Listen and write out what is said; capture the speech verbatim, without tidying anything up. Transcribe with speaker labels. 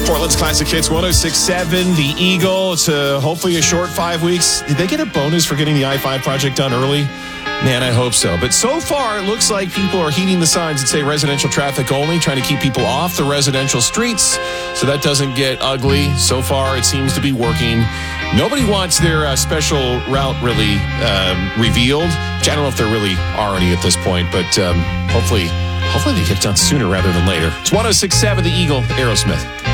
Speaker 1: Portland's Classic Hits one oh six point seven, The Eagle. It's a, hopefully a short five weeks. Did they get a bonus for getting the I five project done early? Man, I hope so. But so far, it looks like people are heeding the signs that say residential traffic only, trying to keep people off the residential streets so that doesn't get ugly. So far, it seems to be working. Nobody wants their uh, special route really um, revealed, which I don't know if they're really already at this point, but um, hopefully, hopefully they get done sooner rather than later. It's one oh six point seven, The Eagle, Aerosmith.